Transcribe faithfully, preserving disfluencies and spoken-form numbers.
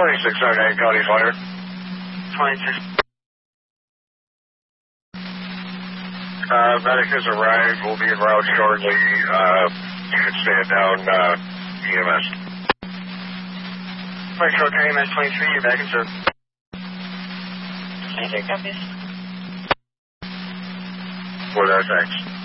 twenty-six oh nine, County Fire. twenty-six. Uh, medic has arrived. We'll be en route shortly. Uh, you can stand down, uh, E M S. Metro E M S twenty-three, you're back in sir. twenty-three copies. With our thanks.